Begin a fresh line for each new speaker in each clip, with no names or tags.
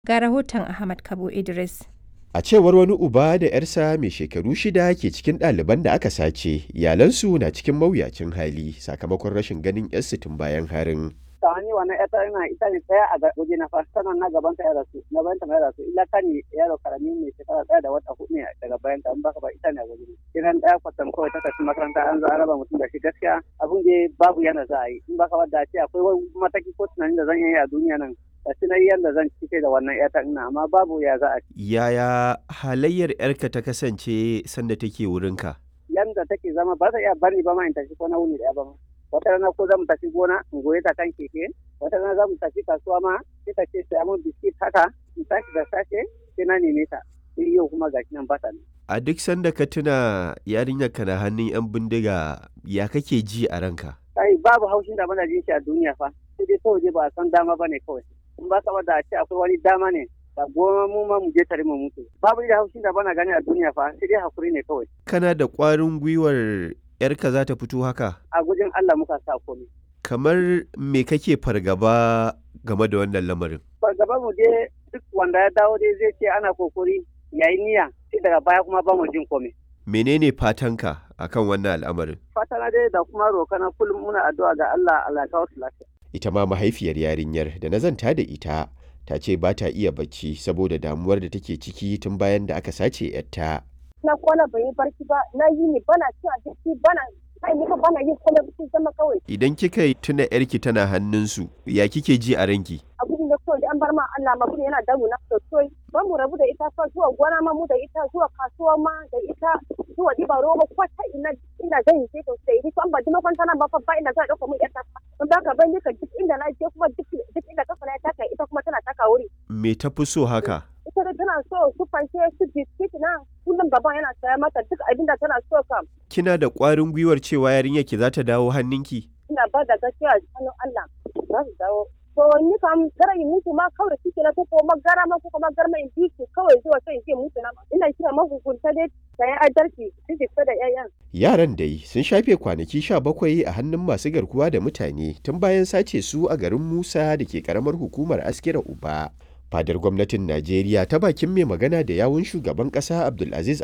Ga rahoton Ahmad Kabo Idris.
A cewar wani uba da 'yarsa mai shekaru 6 ke cikin ɗaliban da aka sace, iyalansu na cikin mawuyacin hali sakamakon rashin ganin 'yarsu tun bayan harin.
Sani wannan ita ne tsaya a waje na sanan na gaban ta ya rasu na bayan ta ya rasu illa kani yaro karami mai shekara ɗaya da wata hudu ne daga bayan ta in baka ba ita ne a waje idan ɗaya kwatam kawai ta tafi makaranta an zo an raba mutum da shi gaskiya abun da babu yana za a yi in baka ba da ce akwai wani mataki ko tunanin da zan yi a duniya nan da tunayi yadda zan cike da wannan ƴata ina amma babu ya za a ci.
Yaya halayyar 'yarka ta kasance sanda take wurinka?
Yanda take zama ba ta iya bari ba ma in tafi ko na wuni ɗaya ba ma. Wata rana ko za mu tafi gona in goye ta kan keke, wata rana za mu tafi kasuwa ma sai ta ce sai mun biskit haka in tashi da safe sai na neme ta. Sai yau kuma gashi nan ba ta ne.
A duk sanda ka tuna yarinyarka na hannun 'yan bindiga ya kake ji a ranka?
Kai babu haushin da bana jin shi a duniya fa. Sai dai kawai ba a san dama ba ne kawai. In ba ka da a ce akwai wani dama ne da goma mu ma mu je tare mu mutu. Babu da haushin da bana gani a duniya fa sai dai hakuri ne kawai.
Kana da ƙwarin gwiwar 'yarka za ta fito haka?
A gujin Allah muka sa komai.
Kamar me kake fargaba game da wannan lamarin?
Fargaba mu dai duk wanda ya dawo dai zai ce ana kokari yayi niyya sai daga baya kuma ba mu jin komai.
Menene fatanka akan wannan al'amarin?
Fatana dai da kuma rokana kullum muna addu'a ga Allah ya kawo su lafiya.
Ita ma mahaifiyar yarinyar da na zanta da ita ta ce ba ta iya bacci saboda damuwar da take ciki tun bayan da aka sace 'yarta.
Na kwana bai yi barci ba, na yi ne bana cin abinci bana kai ni bana yin komai cikin zama kawai.
Idan kika tuna 'yarki tana hannunsu, ya kike ji a ranki?
Abin da kawai an bar ma Allah ma kuma yana damu na sosai. Ba mu rabu da ita fa zuwa gona ma mu da ita zuwa kasuwa ma da ita zuwa diba roba ko ta ina zan yi sai to sai ni an ba ji makwanta na ba fa ba ina za a dauka mun ƴarta. In ba ka bani ka duk inda na je kuma duk inda kafa na taka ita kuma tana taka wuri.
Me ta fi so haka?
Ita da tana so su fanke su biskit na kullum baban yana saya mata duk abin da tana so kam.
Kina da ƙwarin gwiwar cewa yarinyar ki za ta dawo hannunki?
Ina ba da gaskiya hannun Allah za su dawo. To ni kam gara yi mutu ma kawai suke na ko magara ma ko magara in bi su kawai zuwa sai in ce mutu na ina kira mahukunta dai sayan adalci su fita da 'ya'yan.
Yaran dai sun shafe kwanaki 17 a hannun masu garkuwa da mutane tun bayan sace su a garin Musa da ke karamar hukumar Askira Uba. Fadar gwamnatin Najeriya ta bakin mai magana da yawun shugaban ƙasa Abdulaziz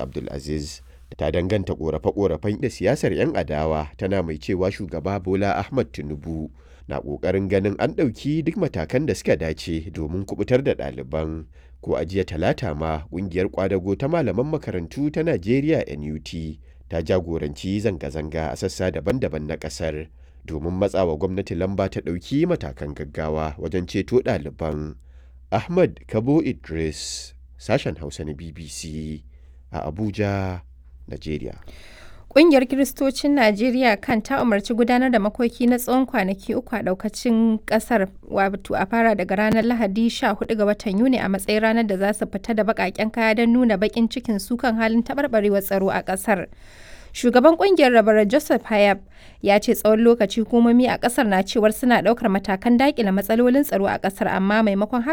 ta danganta ƙorafe-ƙorafen da siyasar 'yan adawa tana mai cewa shugaba Bola Ahmad Tinubu na ƙoƙarin ganin an ɗauki duk matakan da suka dace domin kubutar da ɗaliban. Ko a jiya Talata ma ƙungiyar ƙwadago ta malaman makarantu ta Najeriya NUT ta jagoranci zanga-zanga a sassa daban-daban na ƙasar domin matsawa gwamnati lamba ta ɗauki matakan gaggawa wajen ceto ɗaliban. Ahmad Kabo Idris, sashen Hausa na BBC a Abuja, Najeriya.
Ƙungiyar Kiristocin Najeriya kan ta umarci gudanar da makoki na tsawon kwanaki 3 a ɗaukacin ƙasar wato a fara daga ranar Lahadi 14 ga watan Yuni a matsayin ranar da za su fita da baƙaƙen kaya don nuna baƙin cikin su kan halin taɓarɓarewar tsaro a ƙasar. Shugaban ƙungiyar Rabaran Joseph Hayab ya ce tsawon lokaci hukumomi a ƙasar na cewar suna ɗaukar matakan daƙile matsalolin tsaro a ƙasar amma maimakon